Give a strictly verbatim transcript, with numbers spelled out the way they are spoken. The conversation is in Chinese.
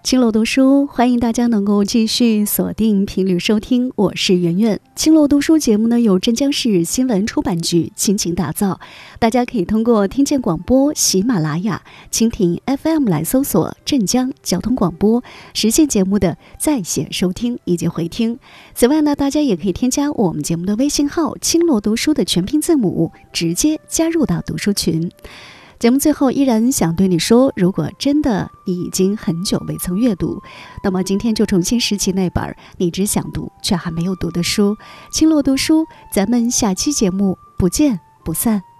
青楼读书，欢迎大家能够继续锁定频率收听，我是圆圆。青楼读书节目呢，由镇江市新闻出版局倾情打造，大家可以通过听见广播、喜马拉雅、蜻蜓 F M 来搜索镇江交通广播，实现节目的在线收听以及回听。此外呢，大家也可以添加我们节目的微信号青楼读书的全拼字母，直接加入到读书群。节目最后依然想对你说，如果真的你已经很久未曾阅读，那么今天就重新拾起那本你只想读却还没有读的书。青楼读书，咱们下期节目不见不散。